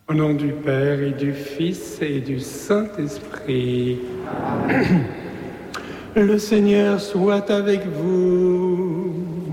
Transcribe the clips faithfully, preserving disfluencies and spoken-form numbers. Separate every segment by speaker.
Speaker 1: Au nom du Père et du Fils et du Saint-Esprit. Le Seigneur soit avec vous.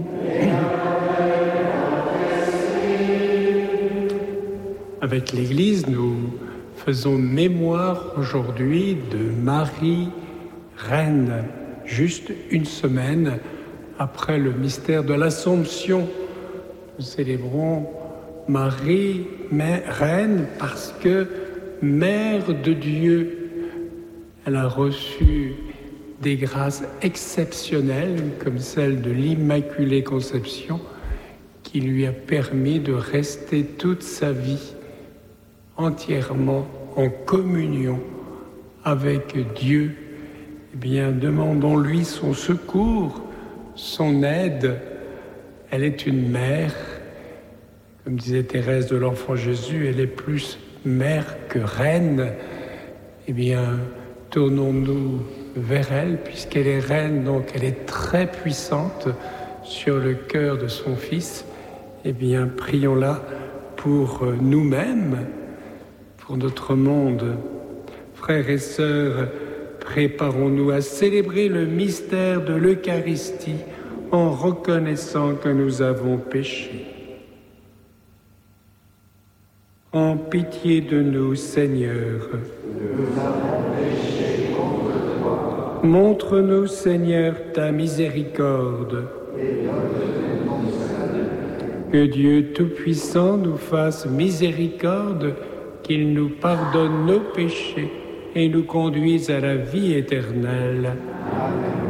Speaker 1: Avec l'Église, nous faisons mémoire aujourd'hui de Marie, Reine, juste une semaine après le mystère de l'Assomption. Nous célébrons Marie, mère, Reine, parce que Mère de Dieu, elle a reçu des grâces exceptionnelles comme celle de l'Immaculée Conception qui lui a permis de rester toute sa vie entièrement en communion avec Dieu. Eh bien, demandons-lui son secours, son aide. Elle est une mère. Comme disait Thérèse de l'Enfant Jésus, elle est plus mère que reine. Eh bien, tournons-nous vers elle, puisqu'elle est reine, donc elle est très puissante sur le cœur de son Fils. Eh bien, prions-la pour nous-mêmes, pour notre monde. Frères et sœurs, préparons-nous à célébrer le mystère de l'Eucharistie en reconnaissant que nous avons péché. En pitié de nous, Seigneur.
Speaker 2: Nous avons péché contre toi.
Speaker 1: Montre-nous, Seigneur, ta miséricorde.
Speaker 2: Et donne-nous ton salut.
Speaker 1: Que Dieu Tout-Puissant nous fasse miséricorde, qu'il nous pardonne nos péchés et nous conduise à la vie éternelle.
Speaker 2: Amen.